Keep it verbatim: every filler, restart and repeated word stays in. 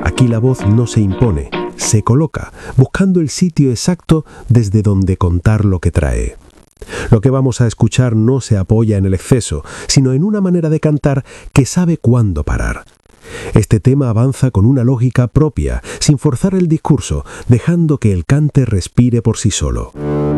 Aquí la voz no se impone, se coloca, buscando el sitio exacto desde donde contar lo que trae. Lo que vamos a escuchar no se apoya en el exceso, sino en una manera de cantar que sabe cuándo parar. Este tema avanza con una lógica propia, sin forzar el discurso, dejando que el cante respire por sí solo.